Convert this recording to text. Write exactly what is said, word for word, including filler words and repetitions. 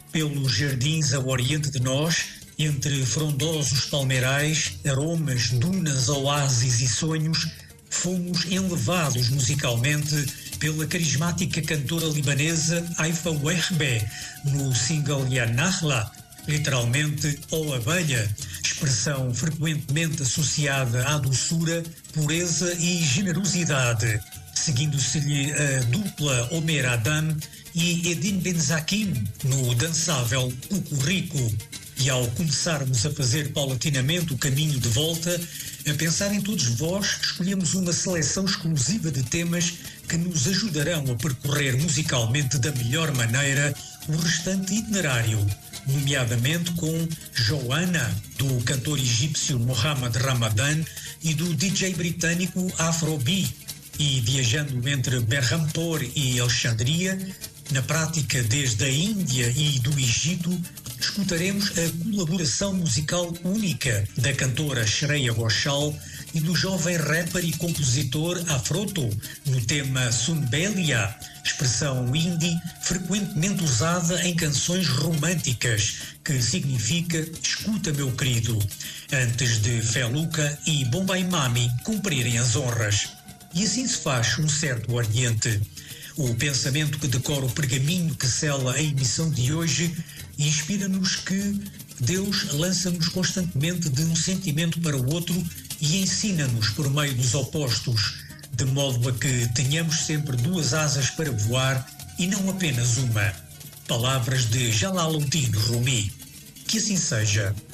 pelos jardins ao oriente de nós, entre frondosos palmeirais, aromas, dunas, oásis e sonhos, fomos enlevados musicalmente pela carismática cantora libanesa Haifa Wehbe no single Ya Nahla, literalmente "ó abelha", expressão frequentemente associada à doçura, pureza e generosidade, seguindo-se-lhe a dupla Omer Adam e Edin Benzakim no dançável Cucurrico. E ao começarmos a fazer paulatinamente o caminho de volta, a pensar em todos vós, escolhemos uma seleção exclusiva de temas que nos ajudarão a percorrer musicalmente da melhor maneira o restante itinerário, nomeadamente com Joanna, do cantor egípcio Mohamed Ramadan e do D J britânico Afrobi, e viajando entre Berhampur e Alexandria, na prática desde a Índia e do Egito, escutaremos a colaboração musical única da cantora Shreya Ghoshal e do jovem rapper e compositor Afroto no tema Sunbelia, expressão indie frequentemente usada em canções românticas, que significa "escuta, meu querido", antes de Feluca e Bombay Mami cumprirem as honras. E assim se faz um certo Oriente. O pensamento que decora o pergaminho que sela a emissão de hoje inspira-nos que Deus lança-nos constantemente de um sentimento para o outro e ensina-nos por meio dos opostos, de modo a que tenhamos sempre duas asas para voar e não apenas uma. Palavras de Jalaluddin Rumi. Que assim seja.